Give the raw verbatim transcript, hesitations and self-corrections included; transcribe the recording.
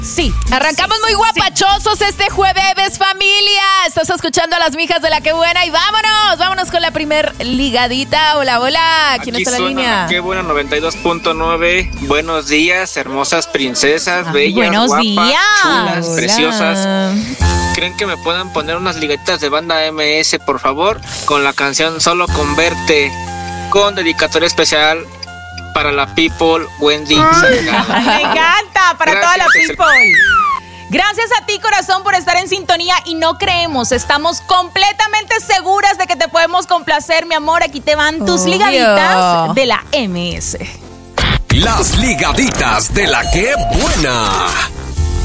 Sí. Arrancamos muy guapachosos sí. este jueves, familia. Estás escuchando a las mijas de La Qué Buena y vámonos, vámonos con la primer ligadita. Hola, hola, ¿quién Aquí está en la suena línea? La Qué Buena noventa y dos punto nueve. Buenos días, hermosas princesas, Ay, bellas, buenos guapas, días. chulas, Hola. preciosas. ¿Creen que me puedan poner unas ligaditas de banda M S, por favor? Con la canción Solo con Verte, con dedicatoria especial para la people Wendy Salgado. Ay, me encanta, para Gracias, toda la es el- people. Gracias a ti, corazón, por estar en sintonía y no creemos, estamos completamente seguras de que te podemos complacer, mi amor. Aquí te van tus Obvio. ligaditas de la M S. Las ligaditas de La Qué Buena.